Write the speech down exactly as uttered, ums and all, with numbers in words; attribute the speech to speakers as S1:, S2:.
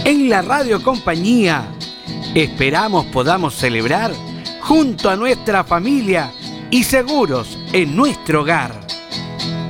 S1: En la Radio Compañía esperamos podamos celebrar junto a nuestra familia y seguros en nuestro hogar.